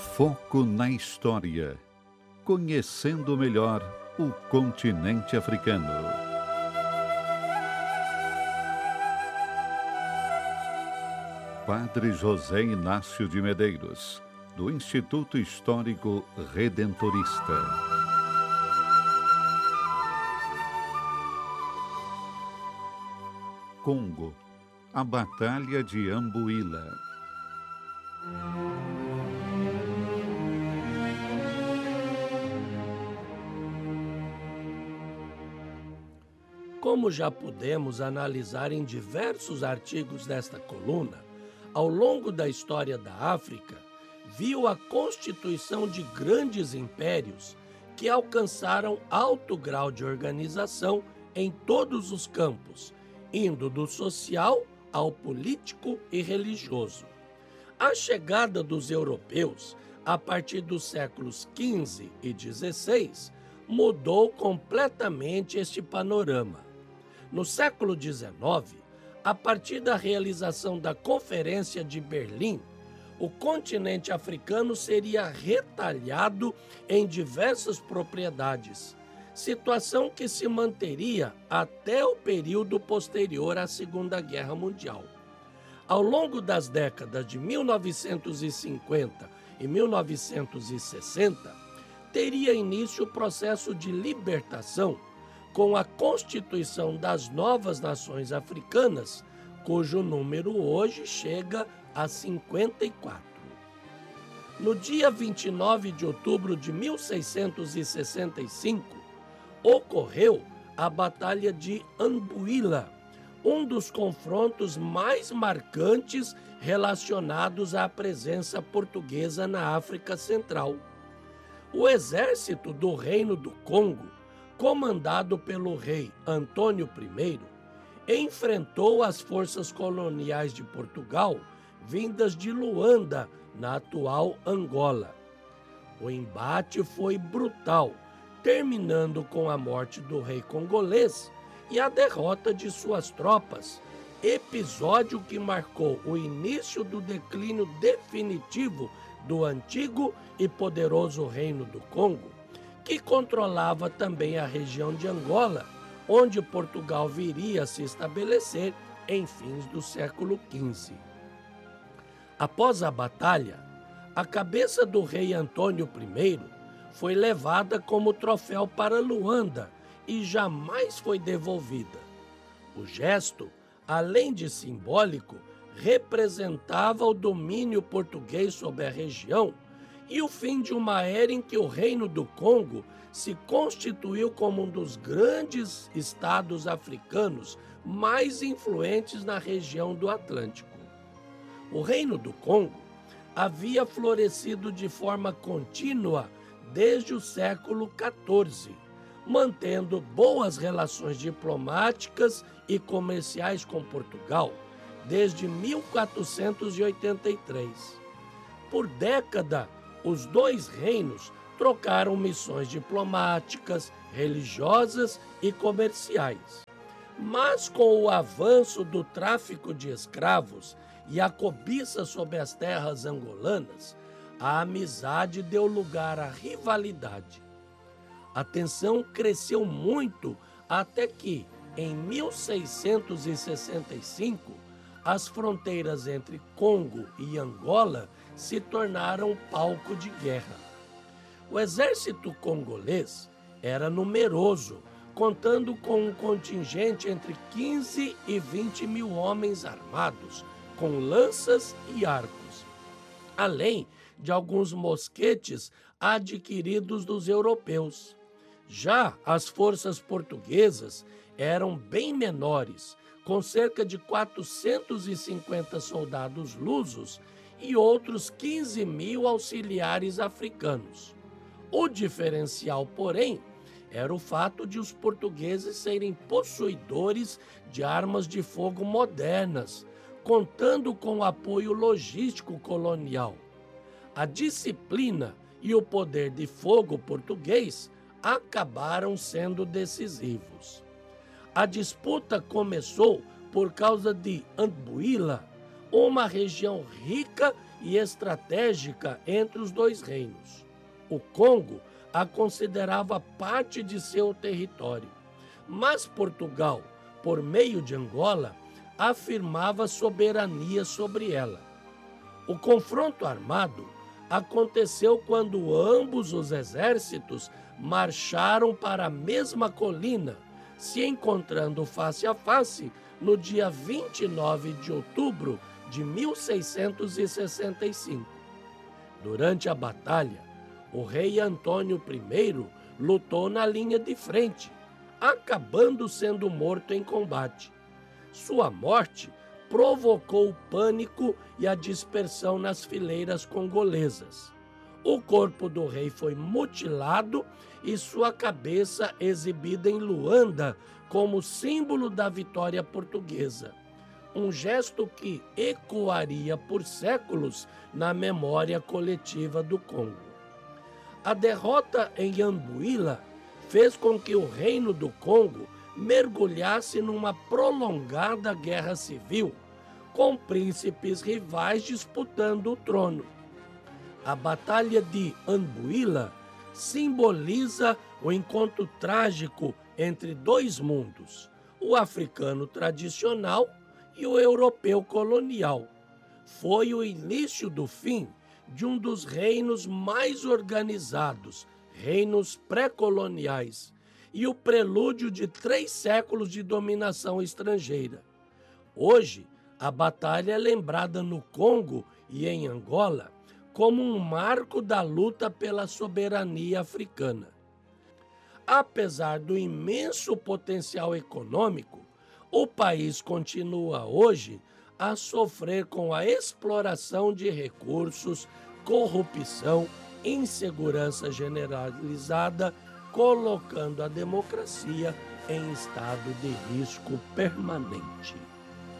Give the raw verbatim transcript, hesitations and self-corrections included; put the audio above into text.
Foco na História. Conhecendo melhor o continente africano. Padre José Inácio de Medeiros, do Instituto Histórico Redentorista. Congo, a Batalha de Ambuila. Como já pudemos analisar em diversos artigos desta coluna, ao longo da história da África, viu a constituição de grandes impérios que alcançaram alto grau de organização em todos os campos, indo do social ao político e religioso. A chegada dos europeus, a partir dos séculos quinze e dezesseis, mudou completamente este panorama. No século dezenove, a partir da realização da Conferência de Berlim, o continente africano seria retalhado em diversas propriedades, situação que se manteria até o período posterior à Segunda Guerra Mundial. Ao longo das décadas de mil novecentos e cinquenta e mil novecentos e sessenta, teria início o processo de libertação com a constituição das novas nações africanas, cujo número hoje chega a cinquenta e quatro. No dia vinte e nove de outubro de mil seiscentos e sessenta e cinco, ocorreu a Batalha de Ambuila, um dos confrontos mais marcantes relacionados à presença portuguesa na África Central. O exército do Reino do Congo, comandado pelo rei Antônio I, enfrentou as forças coloniais de Portugal, vindas de Luanda, na atual Angola. O embate foi brutal, terminando com a morte do rei congolês e a derrota de suas tropas, episódio que marcou o início do declínio definitivo do antigo e poderoso Reino do Congo, que controlava também a região de Angola, onde Portugal viria a se estabelecer em fins do século quinze. Após a batalha, a cabeça do rei Antônio I foi levada como troféu para Luanda e jamais foi devolvida. O gesto, além de simbólico, representava o domínio português sobre a região e o fim de uma era em que o Reino do Congo se constituiu como um dos grandes estados africanos mais influentes na região do Atlântico. O Reino do Congo havia florescido de forma contínua desde o século quatorze, mantendo boas relações diplomáticas e comerciais com Portugal desde mil quatrocentos e oitenta e três. Por década, os dois reinos trocaram missões diplomáticas, religiosas e comerciais. Mas com o avanço do tráfico de escravos e a cobiça sobre as terras angolanas, a amizade deu lugar à rivalidade. A tensão cresceu muito até que, em mil seiscentos e sessenta e cinco, as fronteiras entre Congo e Angola se tornaram palco de guerra. O exército congolês era numeroso, contando com um contingente entre quinze e vinte mil homens armados, com lanças e arcos, além de alguns mosquetes adquiridos dos europeus. Já as forças portuguesas eram bem menores, com cerca de quatrocentos e cinquenta soldados lusos e outros quinze mil auxiliares africanos. O diferencial, porém, era o fato de os portugueses serem possuidores de armas de fogo modernas, contando com o apoio logístico colonial. A disciplina e o poder de fogo português acabaram sendo decisivos. A disputa começou por causa de Ambuila, uma região rica e estratégica entre os dois reinos. O Congo a considerava parte de seu território, mas Portugal, por meio de Angola, afirmava soberania sobre ela. O confronto armado aconteceu quando ambos os exércitos marcharam para a mesma colina, se encontrando face a face no dia vinte e nove de outubro de mil seiscentos e sessenta e cinco. Durante a batalha, o rei Antônio I lutou na linha de frente, acabando sendo morto em combate. Sua morte provocou o pânico e a dispersão nas fileiras congolesas. O corpo do rei foi mutilado e sua cabeça exibida em Luanda como símbolo da vitória portuguesa. Um gesto que ecoaria por séculos na memória coletiva do Congo. A derrota em Ambuila fez com que o Reino do Congo mergulhasse numa prolongada guerra civil, com príncipes rivais disputando o trono. A Batalha de Ambuila simboliza o encontro trágico entre dois mundos, o africano tradicional e o europeu colonial. Foi o início do fim de um dos reinos mais organizados, reinos pré-coloniais, e o prelúdio de três séculos de dominação estrangeira. Hoje, a batalha é lembrada no Congo e em Angola como um marco da luta pela soberania africana. Apesar do imenso potencial econômico, o país continua hoje a sofrer com a exploração de recursos, corrupção, insegurança generalizada, colocando a democracia em estado de risco permanente.